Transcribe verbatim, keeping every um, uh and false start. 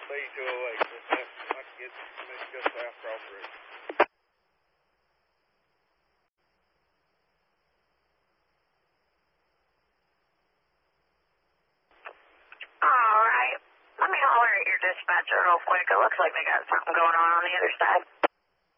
B two oh eight, just after, I get just after Cross Ridge. All right. Let me holler at your dispatcher real quick. It looks like they got something going on on the other side.